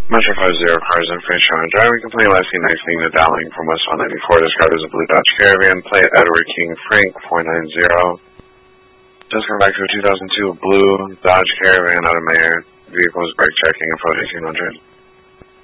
Metro 50 cars information on driving complaint last seen next thing to Dowling from West 194 described as a blue Dodge Caravan, plate Edward King Frank 490. Just come back to a 2002 blue Dodge Caravan out of Mayor. Vehicles brake checking and photo 1800.